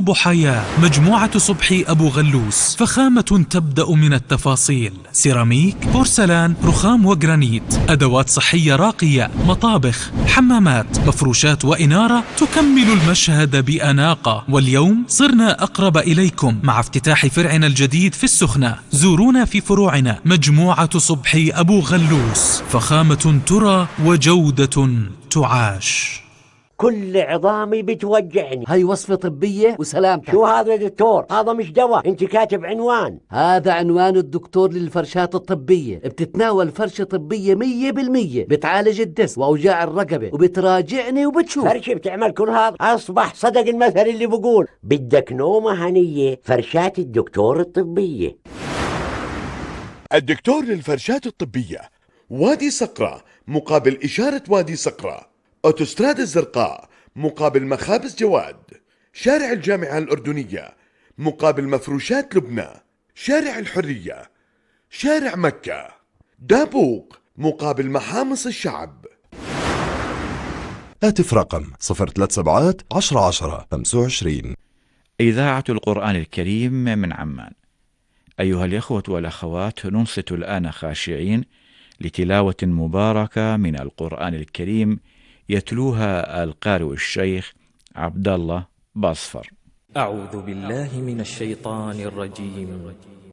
أسلوب حياة. مجموعة صبحي أبو غلوس، فخامة تبدأ من التفاصيل: سيراميك، بورسلان، رخام وجرانيت، أدوات صحية راقية، مطابخ، حمامات، مفروشات وإنارة تكمل المشهد بأناقة. واليوم صرنا أقرب إليكم مع افتتاح فرعنا الجديد في السخنة. زورونا في فروعنا. مجموعة صبحي أبو غلوس، فخامة ترى وجودة تعاش. كل عظامي بتوجعني. هاي وصفة طبية وسلامتك. شو هذا دكتور؟ هذا مش دواء، انت كاتب عنوان. هذا عنوان الدكتور للفرشات الطبية. بتتناول فرشة طبية 100%، بتعالج الدس وأوجاع الرقبة وبتراجعني وبتشوف. فرشة بتعمل كل هذا؟ أصبح صدق المثل اللي بقول بدك نومة هنية، فرشات الدكتور الطبية. الدكتور للفرشات الطبية، وادي صقرة مقابل إشارة وادي صقرة، أوتوستراد الزرقاء مقابل مخابز جواد، شارع الجامعة الأردنية مقابل مفروشات لبنى، شارع الحرية، شارع مكة، دابوق مقابل محامص الشعب. هاتف رقم 037 10 10 25. إذاعة القرآن الكريم من عمان. أيها الإخوة والأخوات، ننصت الآن خاشعين لتلاوة مباركة من القرآن الكريم يتلوها القارئ الشيخ عبد الله باصفر. أعوذ بالله من الشيطان الرجيم.